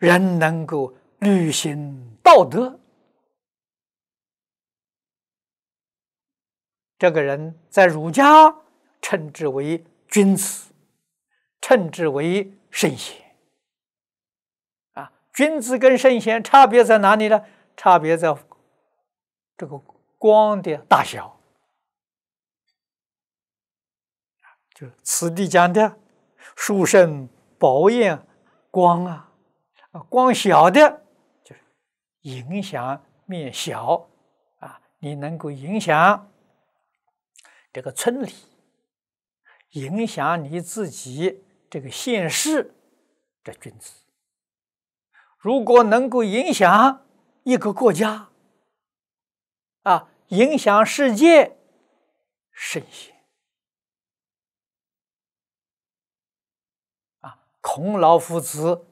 人能够履行道德，这个人在儒家称之为君子，称之为圣贤。君子跟圣贤差别在哪里呢？差别在这个光的大小。就此地讲的殊胜宝焰光啊，光小的就是影响面小啊，你能够影响这个村里，影响你自己这个县市，这君子。如果能够影响一个国家影响世界，圣贤孔老夫子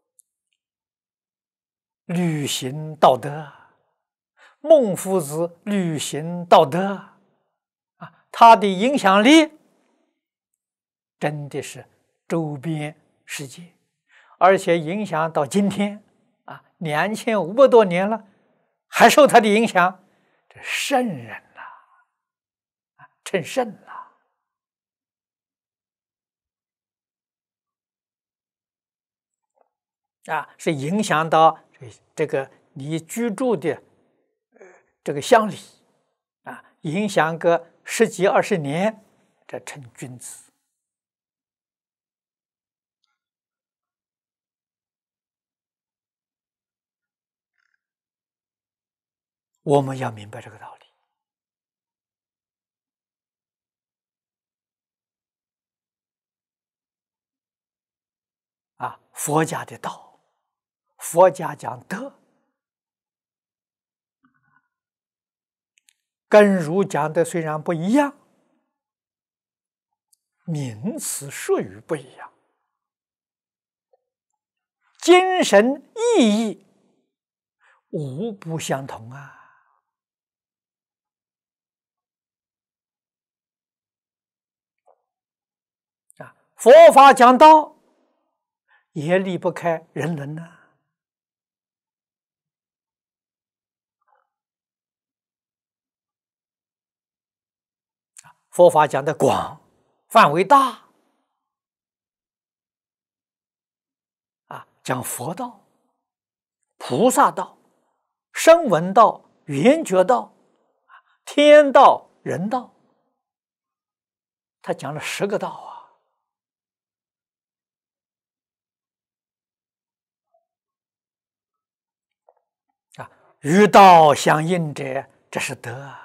履行道德，孟夫子履行道德他的影响力真的是周边世界，而且影响到今天2500多年了，还受他的影响，这圣人称圣了是影响到这个你居住的这个乡里影响个10几20年，这称君子。我们要明白这个道理佛家的道，佛家讲德，跟儒讲的虽然不一样，名词术语不一样，精神意义无不相同佛法讲道也离不开人伦佛法讲的广，范围大讲佛道、菩萨道、声闻道、缘觉道、天道、人道，他讲了10个道与道相应者，这是德